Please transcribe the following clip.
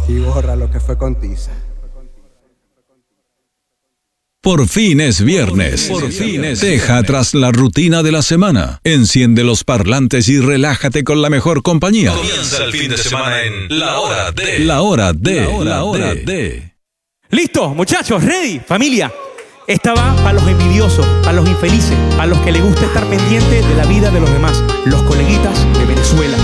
y borra lo que fue con tiza. Por fin es viernes. Por fin es. Deja atrás la rutina de la semana. Enciende los parlantes y relájate con la mejor compañía. Comienza el fin de semana en La Hora de. La Hora de. Listo, muchachos, ready, familia. Esta va para los envidiosos, para los infelices, para los que les gusta estar pendiente de la vida de los demás, los coleguitas de Venezuela.